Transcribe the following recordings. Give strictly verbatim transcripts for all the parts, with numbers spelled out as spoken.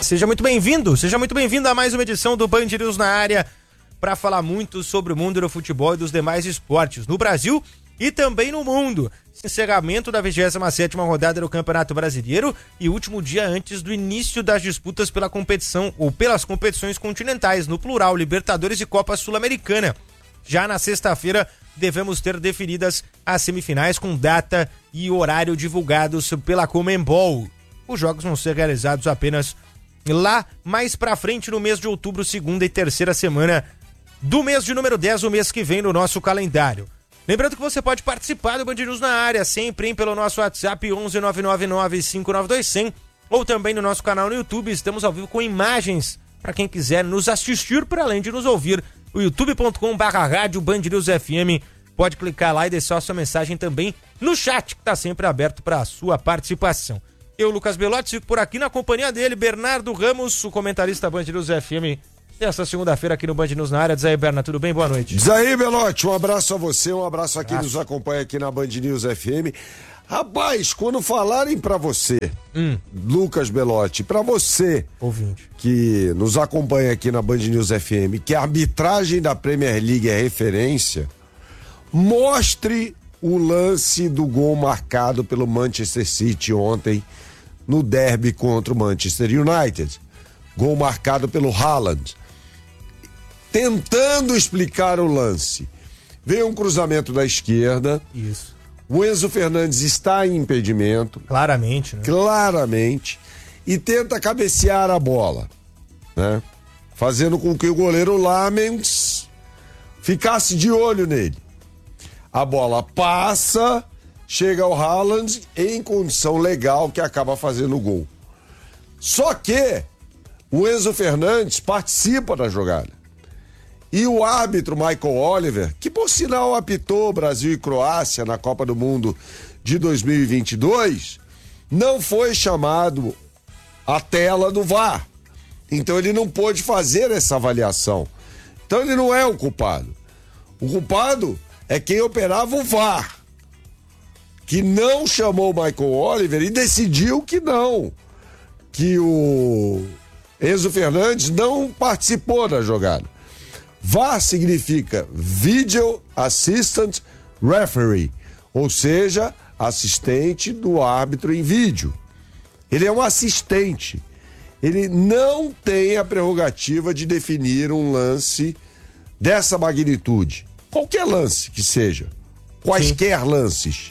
Seja muito bem-vindo, seja muito bem-vindo a mais uma edição do Band News na área para falar muito sobre o mundo do futebol e dos demais esportes no Brasil e também no mundo. Encerramento da vigésima sétima rodada do Campeonato Brasileiro e último dia antes do início das disputas pela competição ou pelas competições continentais, no plural, Libertadores e Copa Sul-Americana. Já na sexta-feira devemos ter definidas as semifinais com data e horário divulgados pela Conmebol. Os jogos vão ser realizados apenas lá mais pra frente no mês de outubro, segunda e terceira semana do mês de número dez, o mês que vem no nosso calendário. Lembrando que você pode participar do Band News na área, sempre hein, pelo nosso WhatsApp onze nove nove nove cinco nove dois zero zero ou também no nosso canal no YouTube. Estamos ao vivo com imagens para quem quiser nos assistir, para além de nos ouvir. O youtube ponto com barra rádio Band News F M. Pode clicar lá e deixar sua mensagem também no chat, que está sempre aberto para a sua participação. Eu, Lucas Belotti, fico por aqui na companhia dele, Bernardo Ramos, o comentarista Band News F M, desta segunda-feira aqui no Band News na área. Diz aí, Bernardo, tudo bem? Boa noite. Diz aí, Belotti, um abraço a você, um abraço a quem nos acompanha aqui na Band News F M. Rapaz, quando falarem pra você, hum. Lucas Belotti, pra você, ouvinte, que nos acompanha aqui na Band News F M, que a arbitragem da Premier League é referência, mostre o lance do gol marcado pelo Manchester City ontem no derby contra o Manchester United. Gol marcado pelo Haaland. Tentando explicar o lance. Veio um cruzamento da esquerda. Isso. O Enzo Fernandes está em impedimento. Claramente, né? Claramente. E tenta cabecear a bola, né? Fazendo com que o goleiro Lamens ficasse de olho nele. A bola passa, chega ao Haaland em condição legal, que acaba fazendo o gol. Só que o Enzo Fernandes participa da jogada. E o árbitro Michael Oliver, que por sinal apitou Brasil e Croácia na Copa do Mundo de dois mil e vinte e dois, não foi chamado à tela do V A R. Então ele não pôde fazer essa avaliação. Então ele não é o culpado. O culpado é quem operava o V A R, que não chamou o Michael Oliver e decidiu que não, que o Enzo Fernandes não participou da jogada. V A R significa Video Assistant Referee, ou seja, assistente do árbitro em vídeo. Ele é um assistente. Ele não tem a prerrogativa de definir um lance dessa magnitude. Qualquer lance que seja. Quaisquer Sim. lances.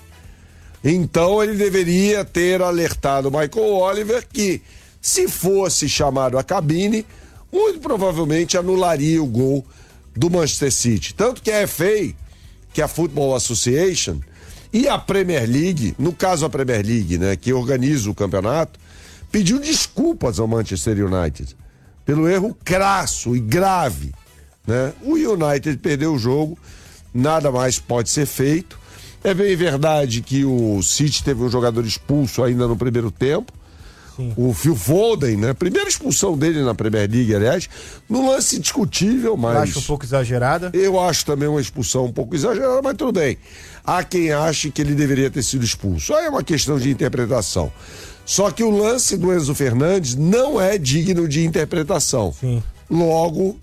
Então ele deveria ter alertado o Michael Oliver que, se fosse chamado à cabine, muito provavelmente anularia o gol do Manchester City. Tanto que a F A, que é a Football Association, e a Premier League, no caso a Premier League, né, que organiza o campeonato, pediu desculpas ao Manchester United pelo erro crasso e grave, né? O United perdeu o jogo, nada mais pode ser feito. É bem verdade que o City teve um jogador expulso ainda no primeiro tempo. Sim. O Phil Foden, né? Primeira expulsão dele na Premier League, aliás, no lance discutível, mas... Eu acho um pouco exagerada. Eu acho também uma expulsão um pouco exagerada, mas tudo bem. Há quem ache que ele deveria ter sido expulso. Aí é uma questão de interpretação. Só que o lance do Enzo Fernandes não é digno de interpretação. Sim. Logo,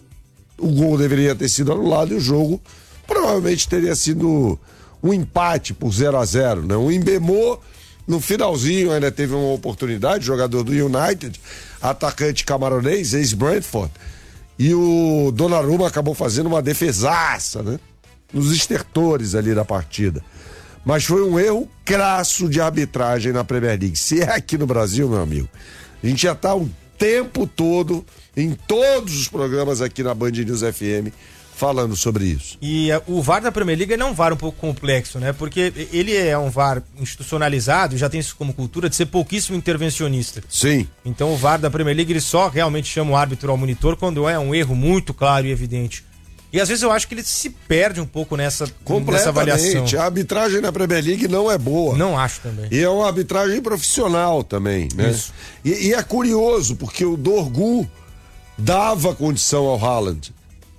o gol deveria ter sido anulado e o jogo provavelmente teria sido um empate por zero a zero, né? O Embemô, no finalzinho, ainda teve uma oportunidade, jogador do United, atacante camaronês, ex-Brentford, e o Donnarumma acabou fazendo uma defesaça, né? Nos estertores ali da partida. Mas foi um erro crasso de arbitragem na Premier League. Se é aqui no Brasil, meu amigo, a gente já tá o tempo todo, em todos os programas aqui na Band News F M, falando sobre isso. E uh, o V A R da Premier League não é um V A R um pouco complexo, né? Porque ele é um V A R institucionalizado, já tem isso como cultura de ser pouquíssimo intervencionista. Sim. Então o V A R da Premier League, ele só realmente chama o árbitro ao monitor quando é um erro muito claro e evidente. E às vezes eu acho que ele se perde um pouco nessa, nessa avaliação. A arbitragem na Premier League não é boa. Não acho também. E é uma arbitragem profissional também, né? Isso. E, e é curioso, porque o Dorgu dava condição ao Haaland.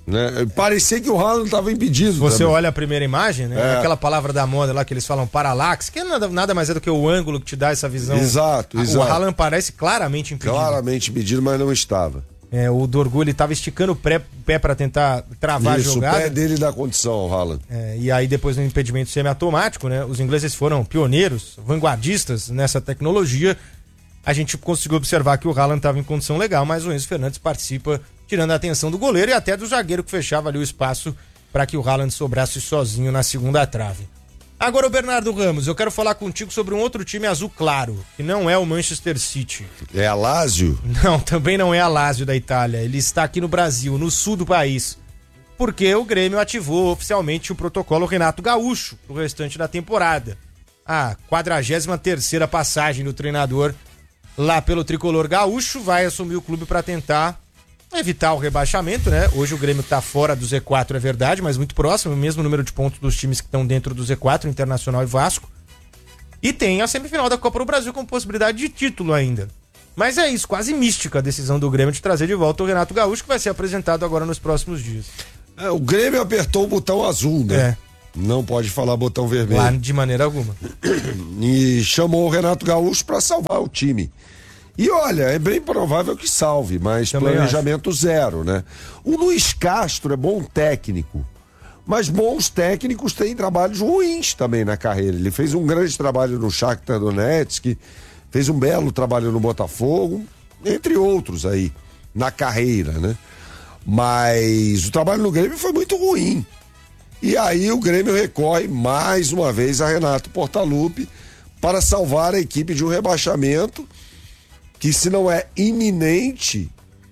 Né? Parecia que o Haaland estava impedido. Você também. olha a primeira imagem, né? É. Aquela palavra da moda lá que eles falam paralaxe, que nada, nada mais é do que o ângulo que te dá essa visão. Exato, exato. O Haaland parece claramente impedido. Claramente impedido, mas não estava. É, o Dorgu, ele estava esticando o pé, pé para tentar travar Isso, a jogada. o pé dele dá condição ao Haaland. É, e aí depois do impedimento semiautomático, né? Os ingleses foram pioneiros, vanguardistas nessa tecnologia. A gente conseguiu observar que o Haaland estava em condição legal, mas o Enzo Fernandes participa, tirando a atenção do goleiro e até do zagueiro que fechava ali o espaço para que o Haaland sobrasse sozinho na segunda trave. Agora, o Bernardo Ramos, eu quero falar contigo sobre um outro time azul claro, que não é o Manchester City. É a Lazio? Não, também não é a Lazio da Itália. Ele está aqui no Brasil, no sul do país. Porque o Grêmio ativou oficialmente o protocolo Renato Gaúcho pro restante da temporada. A quadragésima terceira passagem do treinador lá pelo tricolor gaúcho vai assumir o clube para tentar evitar o rebaixamento, né? Hoje o Grêmio tá fora do Z quatro, é verdade, mas muito próximo, o mesmo número de pontos dos times que estão dentro do Z quatro, Internacional e Vasco. E tem a semifinal da Copa do Brasil com possibilidade de título ainda. Mas é isso, quase mística a decisão do Grêmio de trazer de volta o Renato Gaúcho, que vai ser apresentado agora nos próximos dias. É, o Grêmio apertou o botão azul, né? É. Não pode falar botão vermelho. Lá de maneira alguma. E chamou o Renato Gaúcho para salvar o time. E olha, é bem provável que salve, mas Também planejamento acho. zero, né? O Luiz Castro é bom técnico, mas bons técnicos têm trabalhos ruins também na carreira. Ele fez um grande trabalho no Shakhtar Donetsk, fez um belo trabalho no Botafogo, entre outros aí, na carreira, né? Mas o trabalho no Grêmio foi muito ruim. E aí o Grêmio recorre mais uma vez a Renato Portaluppi para salvar a equipe de um rebaixamento que, se não é iminente,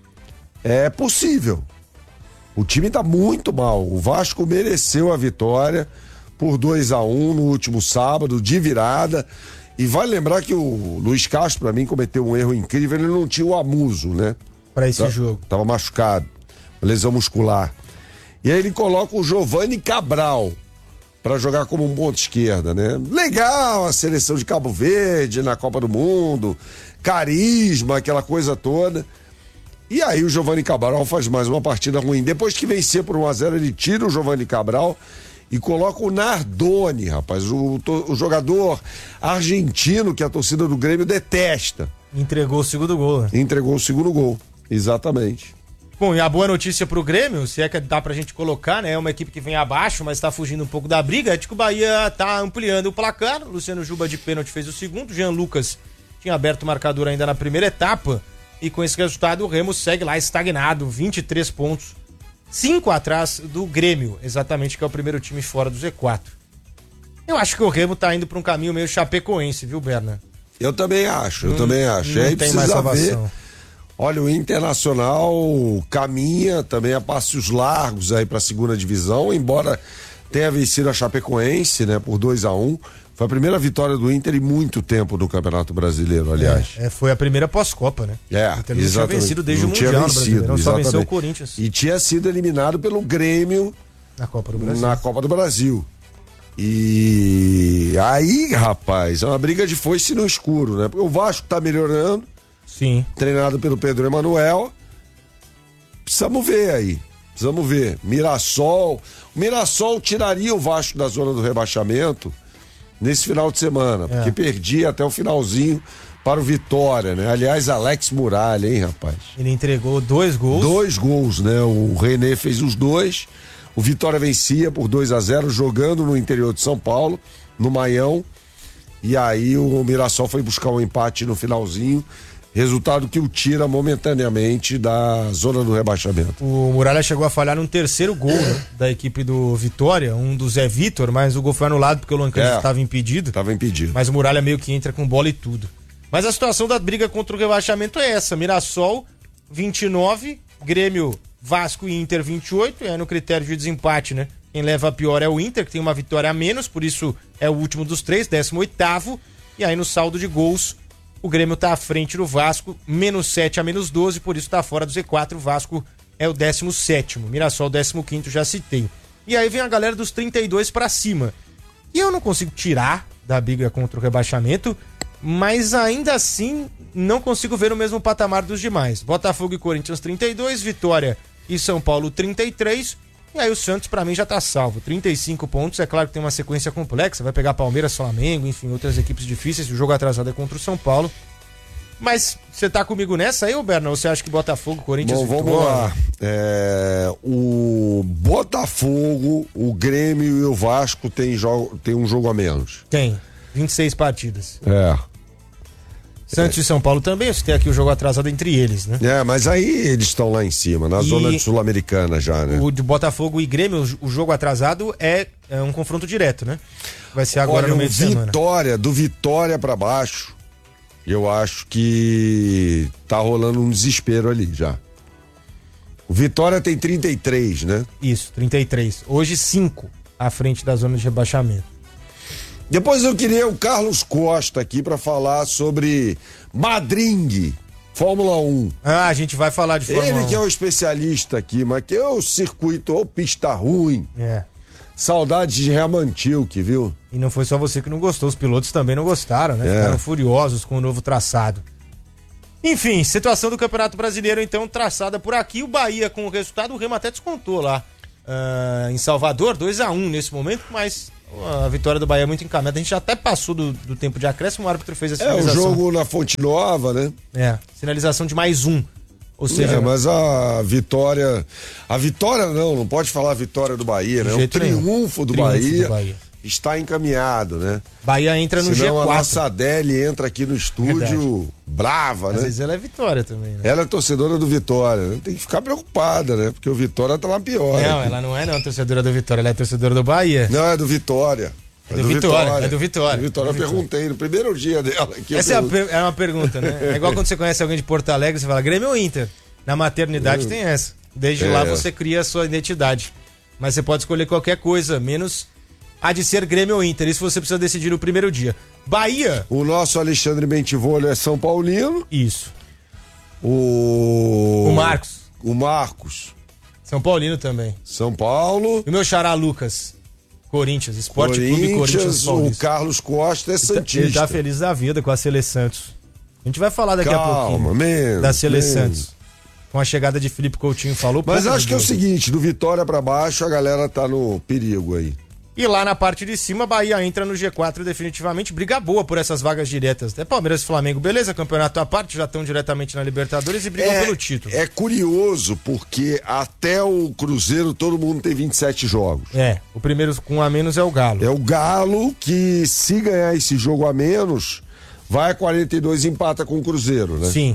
é possível. O time está muito mal. O Vasco mereceu a vitória por dois a um no último sábado, de virada. E vai lembrar que o Luiz Castro, para mim, cometeu um erro incrível. Ele não tinha o Amuso, né? Para esse tá, jogo. Tava machucado, lesão muscular. E aí ele coloca o Giovani Cabral para jogar como um ponto esquerda, né? Legal a seleção de Cabo Verde na Copa do Mundo, carisma, aquela coisa toda. E aí o Giovani Cabral faz mais uma partida ruim. Depois que vencer por um a zero, ele tira o Giovani Cabral e coloca o Nardoni, rapaz, o, o jogador argentino que a torcida do Grêmio detesta. Entregou o segundo gol, né? Entregou o segundo gol, exatamente. Bom, e a boa notícia pro Grêmio, se é que dá pra gente colocar, né? É uma equipe que vem abaixo, mas tá fugindo um pouco da briga, é de que o Bahia tá ampliando o placar. Luciano Juba de pênalti fez o segundo, Jean Lucas tinha aberto o marcador ainda na primeira etapa, e com esse resultado o Remo segue lá estagnado, vinte e três pontos, cinco atrás do Grêmio, exatamente, que é o primeiro time fora do Z quatro. Eu acho que o Remo tá indo pra um caminho meio chapecoense, viu, Berna? Eu também acho, eu Não, também acho. Não aí tem mais salvação. Ver. Olha, o Internacional caminha também a passos largos aí para a segunda divisão, embora tenha vencido a Chapecoense, né, por dois a um. Foi a primeira vitória do Inter em muito tempo no Campeonato Brasileiro, aliás. É, é, foi a primeira pós-Copa, né? É, o Inter não exatamente. tinha vencido desde não o Mundial tinha no vencido, Brasileirão, só venceu o Corinthians. E tinha sido eliminado pelo Grêmio na Copa do Brasil. Na Copa do Brasil. E aí, rapaz, é uma briga de foice no escuro, né? Porque o Vasco tá melhorando. Sim. Treinado pelo Pedro Emanuel. Precisamos ver aí. Precisamos ver. Mirassol. O Mirassol tiraria o Vasco da zona do rebaixamento nesse final de semana, porque é. perdia até o finalzinho para o Vitória, né? Aliás, Alex Muralha, hein, rapaz? Ele entregou dois gols. Dois gols, né? O René fez os dois. O Vitória vencia por dois a zero, jogando no interior de São Paulo, no Maião. E aí o Mirassol foi buscar um empate no finalzinho. Resultado que o tira momentaneamente da zona do rebaixamento. O Muralha chegou a falhar num terceiro gol, né, da equipe do Vitória, um do Zé Vitor, mas o gol foi anulado porque o Lancaster estava é, impedido. Estava impedido. Mas o Muralha meio que entra com bola e tudo. Mas a situação da briga contra o rebaixamento é essa: Mirassol vinte e nove, Grêmio, Vasco e Inter vinte e oito, e aí no critério de desempate, né? Quem leva a pior é o Inter, que tem uma vitória a menos, por isso é o último dos três, décimo oitavo, e aí no saldo de gols o Grêmio tá à frente do Vasco, menos sete a menos doze, por isso tá fora do Z quatro. O Vasco é o décimo sétimo, Mirassol décimo quinto, já citei. E aí vem a galera dos trinta e dois pra cima. E eu não consigo tirar da briga contra o rebaixamento, mas ainda assim não consigo ver o mesmo patamar dos demais. Botafogo e Corinthians trinta e dois, Vitória e São Paulo trinta e três. E aí o Santos, pra mim, já tá salvo. trinta e cinco pontos, é claro que tem uma sequência complexa, vai pegar Palmeiras, Flamengo, enfim, outras equipes difíceis. O jogo atrasado é contra o São Paulo. Mas você tá comigo nessa aí, ô Berna? Ou você acha que Botafogo, Corinthians... Bom, vamos lá. É, o Botafogo, o Grêmio e o Vasco tem, jogo, tem um jogo a menos. Tem. vinte e seis partidas. É. Santos é. e São Paulo também, você tem aqui o jogo atrasado entre eles, né? É, mas aí eles estão lá em cima, na e zona sul-americana já, né? O de Botafogo e Grêmio, o jogo atrasado é, é um confronto direto, né? Vai ser agora Olha, no meio de semana. Vitória, do Vitória pra baixo, eu acho que tá rolando um desespero ali já. O Vitória tem trinta e três, né? Isso, trinta e três. Hoje cinco à frente da zona de rebaixamento. Depois eu queria o Carlos Costa aqui pra falar sobre Madring, Fórmula um. Ah, a gente vai falar de Fórmula Ele um. que é o especialista aqui, mas que é o circuito, ou pista ruim. É. Saudades de Reamantilk, viu? E não foi só você que não gostou, os pilotos também não gostaram, né? É. Ficaram furiosos com o novo traçado. Enfim, situação do Campeonato Brasileiro, então, traçada por aqui. O Bahia, com o resultado, o Remo até descontou lá uh, em Salvador, dois a um nesse momento, mas a vitória do Bahia é muito encaminhada. A gente já até passou do, do tempo de acréscimo, o árbitro fez a sinalização. É, o jogo na Fonte Nova, né? É, sinalização de mais um. Ou seja, é, mas a vitória. A vitória não, não pode falar a vitória do Bahia, né? O triunfo, do, triunfo Bahia do Bahia está encaminhado, né? Bahia entra no Senão G quatro. A nossa Adele entra aqui no estúdio Verdade. brava, Às né? Às vezes ela é Vitória também, né? Ela é torcedora do Vitória, né? Tem que ficar preocupada, né? Porque o Vitória tá lá pior. Não, né? ela não é não torcedora do Vitória, ela é torcedora do Bahia. Não, é do Vitória. É do, é do Vitória, Vitória, é do Vitória. Do Vitória, eu perguntei no primeiro dia dela. Aqui Essa é, per... é uma pergunta, né? É igual quando você conhece alguém de Porto Alegre, você fala Grêmio ou Inter? Na maternidade hum. tem essa. Desde é. lá você cria a sua identidade. Mas você pode escolher qualquer coisa, menos a de ser Grêmio ou Inter. Isso você precisa decidir no primeiro dia. Bahia. O nosso Alexandre Bentivolio é São Paulino. Isso. O... O Marcos. O Marcos. São Paulino também. São Paulo. E o meu xará Lucas. Corinthians, Esporte Clube Corinthians Paulista. O Carlos Costa é santista. Ele tá feliz da vida com a Sele Santos. A gente vai falar daqui Calma, a pouquinho menos, da Sele menos. Santos. Com a chegada de Felipe Coutinho, falou. Mas acho que é o seguinte, do Vitória pra baixo a galera tá no perigo aí. E lá na parte de cima, Bahia entra no G quatro definitivamente, briga boa por essas vagas diretas. Até Palmeiras e Flamengo, beleza, campeonato à parte, já estão diretamente na Libertadores e brigam é, pelo título. É curioso, porque até o Cruzeiro todo mundo tem vinte e sete jogos. É, o primeiro com a menos é o Galo. É o Galo que, se ganhar esse jogo a menos, vai a quarenta e dois e empata com o Cruzeiro, né? Sim.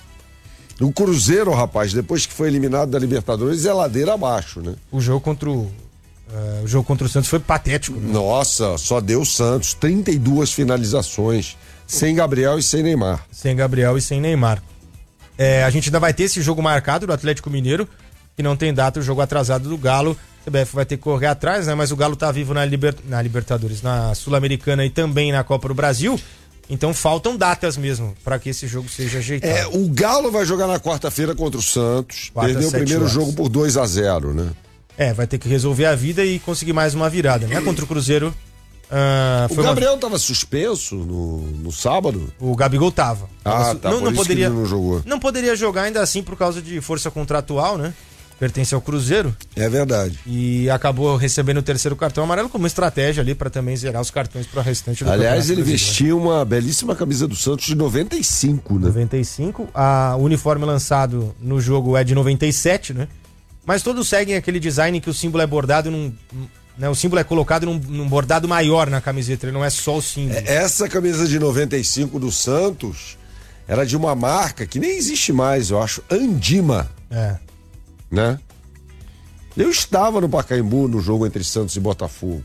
O Cruzeiro, rapaz, depois que foi eliminado da Libertadores, é ladeira abaixo, né? O jogo contra o... Uh, o jogo contra o Santos foi patético. Né? Nossa, só deu Santos, trinta e duas finalizações, sem Gabriel e sem Neymar. Sem Gabriel e sem Neymar. É, a gente ainda vai ter esse jogo marcado do Atlético Mineiro, que não tem data, o jogo atrasado do Galo. O C B F vai ter que correr atrás, né? Mas o Galo tá vivo na, Liber... na Libertadores, na Sul-Americana e também na Copa do Brasil. Então faltam datas mesmo para que esse jogo seja ajeitado. É, o Galo vai jogar na quarta-feira contra o Santos. Quarta, perdeu o primeiro horas. jogo por dois a zero, né? É, vai ter que resolver a vida e conseguir mais uma virada, né? Contra o Cruzeiro. Uh, o Gabriel uma... tava suspenso no, no sábado? O Gabigol tava. Ah, tava... tá. Não, por não isso poderia. Que ele não jogou. Não poderia jogar ainda assim por causa de força contratual, né? Pertence ao Cruzeiro. É verdade. E acabou recebendo o terceiro cartão amarelo como estratégia ali para também zerar os cartões para o restante do Aliás, ele vestiu uma belíssima camisa do Santos de noventa e cinco, né? noventa e cinco. A, o uniforme lançado no jogo é de noventa e sete, né? Mas todos seguem aquele design que o símbolo é bordado num, né, o símbolo é colocado num, num bordado maior na camiseta, ele não é só o símbolo. Essa camisa de noventa e cinco do Santos era de uma marca que nem existe mais, eu acho, Andima. É. Né? Eu estava no Pacaembu no jogo entre Santos e Botafogo.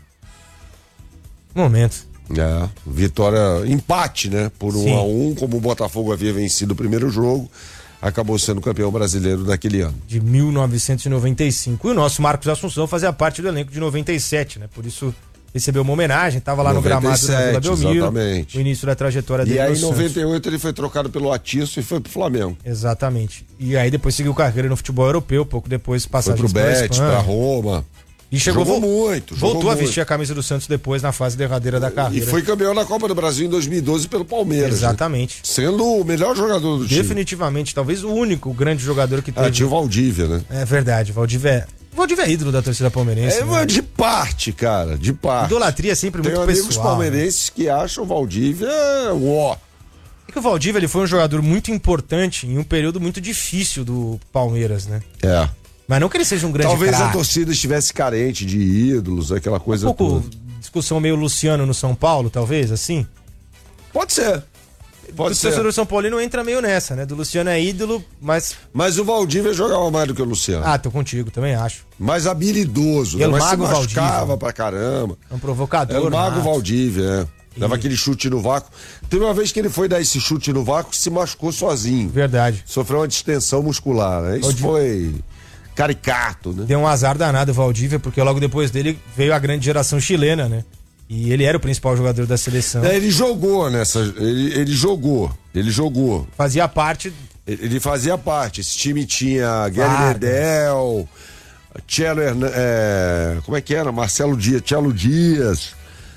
Momento. É, vitória, empate, né? Por um Sim. a um, como o Botafogo havia vencido o primeiro jogo, acabou sendo campeão brasileiro naquele ano. De mil novecentos e noventa e cinco. E o nosso Marcos Assunção fazia parte do elenco de noventa e sete, né? Por isso recebeu uma homenagem, estava lá noventa e sete, no gramado da Vila Belmiro. Exatamente. O início da trajetória dele. E aí, no em noventa e oito, ele foi trocado pelo Atiço e foi pro Flamengo. Exatamente. E aí depois seguiu carreira no futebol europeu, pouco depois passagem foi pro Betis, pra Roma. E chegou, jogou vo- muito. Voltou jogou a vestir muito. a camisa do Santos depois, na fase derradeira da E carreira. foi campeão da Copa do Brasil em dois mil e doze pelo Palmeiras. Exatamente. Né? Sendo o melhor jogador do time. Definitivamente, talvez o único grande jogador que teve. Ah, tinha o Valdívia, né? É verdade, Valdívia é... Valdívia é ídolo da torcida palmeirense. É, né? de parte, cara, de parte. Idolatria é sempre Tem muito amigos pessoal. palmeirenses que acham o Valdívia ó. É que o Valdívia ele foi um jogador muito importante em um período muito difícil do Palmeiras, né? É. Mas não que ele seja um grande Talvez a craque. torcida estivesse carente de ídolos, aquela coisa Um pouco toda. discussão meio Luciano no São Paulo, talvez, assim. Pode ser. Pode O ser. torcedor São Paulino entra meio nessa, né? Do Luciano é ídolo, mas... Mas o Valdívia jogava mais do que o Luciano. Ah, tô contigo, também acho. Mais habilidoso, E né? o Mas Mago se machucava Valdívia. pra caramba. É um provocador. Era o Mago nato. Valdívia, é. Dava E- aquele chute no vácuo. Teve uma vez que ele foi dar esse chute no vácuo e se machucou sozinho. Verdade. Sofreu uma distensão muscular, né? Isso Valdívia- foi caricato, né? Deu um azar danado o Valdívia, porque logo depois dele veio a grande geração chilena, né? E ele era o principal jogador da seleção. É, ele jogou nessa. Ele, ele jogou. Ele jogou. Fazia parte... Ele ele fazia parte. Esse time tinha Guilherme Vargas. Medel, Tchelo Hernan- é, como é que era? Marcelo Dias, Tchelo Dias,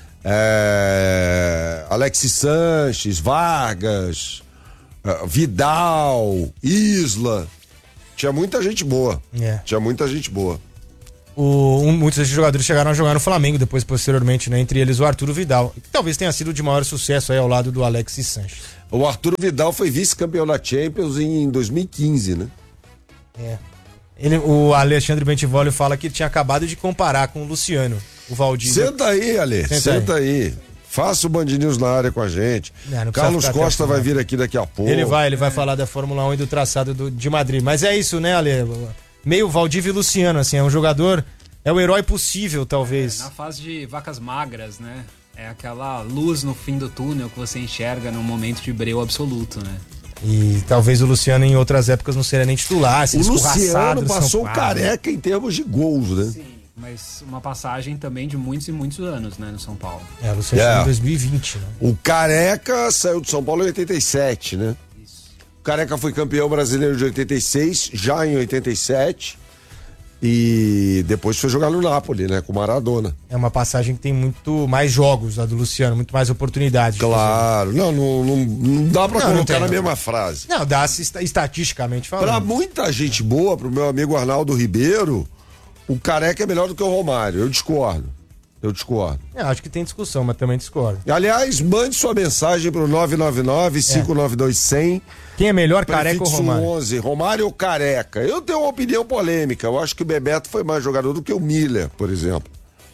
é, Alexis Sanches, Vargas, é, Vidal, Isla. Tinha muita gente boa. É. Tinha muita gente boa. O, um, muitos desses jogadores chegaram a jogar no Flamengo depois, posteriormente, né? Entre eles o Arturo Vidal, que talvez tenha sido de maior sucesso aí ao lado do Alexis Sanches. O Arturo Vidal foi vice-campeão da Champions em dois mil e quinze, né? É. Ele, o Alexandre Bentivolio fala que tinha acabado de comparar com o Luciano, o Valdívia. Senta aí, Ale. Senta Senta, aí. Faça o Band News na área com a gente. Não, não precisa Carlos ficar até Costa o vai final. vir aqui daqui a pouco. Ele vai, ele vai falar da Fórmula um e do traçado do- de Madrid. Mas é isso, né, Ale? Meio Valdívia e Luciano, assim, é um jogador, é o herói possível, talvez. Na fase de vacas magras, né? É aquela luz no fim do túnel que você enxerga num momento de breu absoluto, né? E talvez o Luciano em outras épocas não seria nem titular, O seria escorraçado Luciano do São passou o Paulo. careca em termos de gols, né? Sim. Mas uma passagem também de muitos e muitos anos, né, no São Paulo. É, o Luciano É. chegou em dois mil e vinte, né? O Careca saiu de São Paulo em oitenta e sete, né? Isso. O Careca foi campeão brasileiro de oitenta e seis, já em oitenta e sete. E depois foi jogar no Napoli, né? Com o Maradona. É uma passagem que tem muito mais jogos, a do Luciano, muito mais oportunidades. Claro. Não, não, não, não dá pra Não, não colocar tem, na não. mesma frase. Não, dá-se esta- estatisticamente falando. Pra muita gente boa, pro meu amigo Arnaldo Ribeiro, o Careca é melhor do que o Romário. Eu discordo. Eu discordo. É, acho que tem discussão, mas também discordo. Aliás, mande sua mensagem pro nove nove nove, cinco nove dois, zero zero. Quem é melhor, Careca ou Prefixo Romário? onze, Romário ou Careca? Eu tenho uma opinião polêmica. Eu acho que o Bebeto foi mais jogador do que o Miller, por exemplo.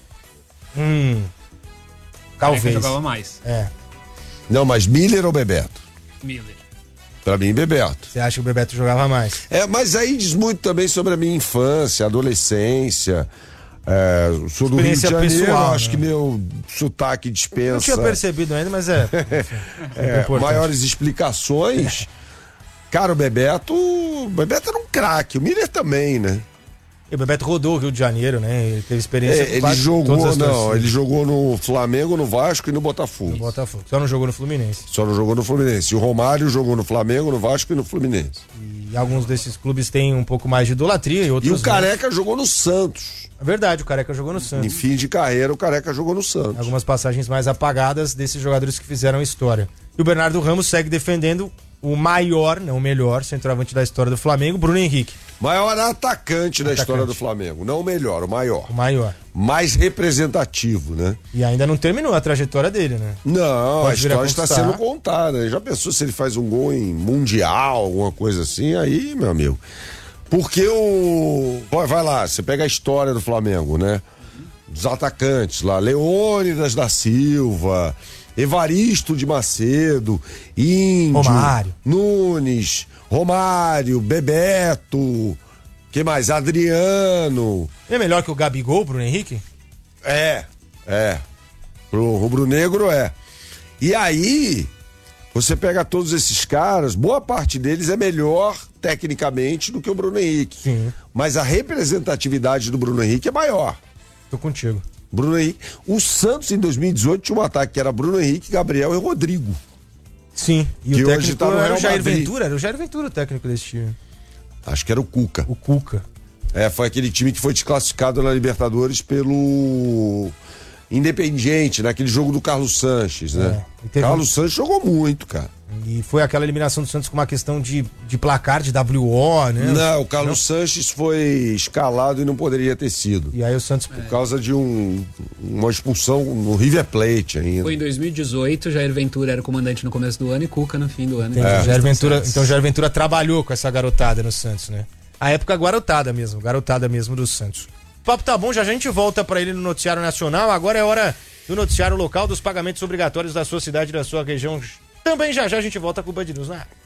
Hum. Careca Talvez. jogava mais. É. Não, mas Miller ou Bebeto? Miller. Pra mim, Bebeto. Você acha que o Bebeto jogava mais? É, mas aí diz muito também sobre a minha infância, adolescência. É, sou do Rio de Experiência Janeiro, pessoal, acho né? que meu sotaque Não dispensa tinha percebido ainda, mas é. é, importante. maiores explicações. Cara, o Bebeto. O Bebeto era um craque, o Miller também, né? E o Bebeto rodou o Rio de Janeiro, né? Ele teve experiência É, com ele quase jogou, todas as não, torcidas. ele jogou no Flamengo, no Vasco e no Botafogo. No Botafogo. Só não jogou no Fluminense. Só não jogou no Fluminense. E o Romário jogou no Flamengo, no Vasco e no Fluminense. E alguns desses clubes têm um pouco mais de idolatria e outros E o não. Careca jogou no Santos. É verdade, o Careca jogou no Em Santos. fim de carreira, o Careca jogou no Santos. Algumas passagens mais apagadas desses jogadores que fizeram história. E o Bernardo Ramos segue defendendo o maior, não o melhor, centroavante da história do Flamengo, Bruno Henrique. Maior atacante da Atacante. história do Flamengo. Não o melhor, o maior. O maior. Mais representativo, né? E ainda não terminou a trajetória dele, né? Não, Pode a vir a história está conquistar. sendo contada. Já pensou se ele faz um gol em Mundial, alguma coisa assim? Aí, meu amigo. Porque o. Vai, vai lá, você pega a história do Flamengo, né? Dos atacantes lá. Leônidas da Silva, Evaristo de Macedo, Índio, Romário. Nunes, Romário, Bebeto. Que mais? Adriano. É melhor que o Gabigol, Bruno Henrique? É, é. Pro rubro-negro é. E aí, você pega todos esses caras, boa parte deles é melhor tecnicamente do que o Bruno Henrique. Sim. Mas a representatividade do Bruno Henrique é maior. Tô contigo. Bruno Henrique. O Santos em dois mil e dezoito tinha um ataque que era Bruno Henrique, Gabriel e Rodrigo. Sim. E Que o hoje técnico tá no era Real o Jair Madrid. Ventura, era o Jair Ventura o técnico desse time. Acho que era o Cuca. O Cuca. É, foi aquele time que foi desclassificado na Libertadores pelo Independiente, naquele jogo do Carlos Sanches, né? É, teve... Carlos Sanches jogou muito, cara. E foi aquela eliminação do Santos com uma questão de, de placar, de W O, né? Não, o Carlos não? Sanches foi escalado e não poderia ter sido. E aí o Santos... Por é. causa de um, uma expulsão no River Plate ainda. Foi em dois mil e dezoito, Jair Ventura era comandante no começo do ano e Cuca no fim do ano. É. Jair Ventura, então Jair Ventura trabalhou com essa garotada no Santos, né? A época garotada mesmo, garotada mesmo do Santos. O papo tá bom, já a gente volta pra ele no Noticiário Nacional. Agora é hora do Noticiário Local dos pagamentos obrigatórios da sua cidade e da sua região. Também já já a gente volta com o Band News na área.